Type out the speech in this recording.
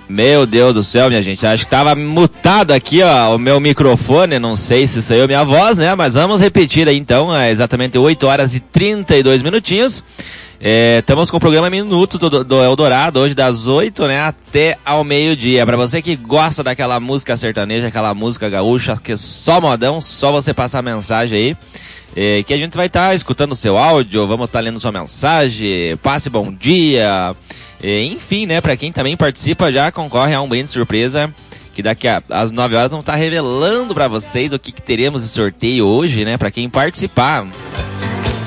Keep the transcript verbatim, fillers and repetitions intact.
Meu Deus do céu, minha gente, acho que tava mutado aqui, ó, o meu microfone, não sei se saiu minha voz, né, mas vamos repetir aí então, é exatamente oito horas e trinta e dois minutinhos, é, estamos com o programa Minutos do, do Eldorado, hoje das oito, né, até ao meio-dia. Pra você que gosta daquela música sertaneja, aquela música gaúcha, que é só modão, só você passar a mensagem aí, é, que a gente vai estar tá escutando o seu áudio, vamos estar tá lendo sua mensagem, passe bom dia... Enfim, né, pra quem também participa já concorre a um brinde surpresa, que daqui a, às nove horas vamos estar revelando pra vocês o que, que teremos de sorteio hoje, né, pra quem participar.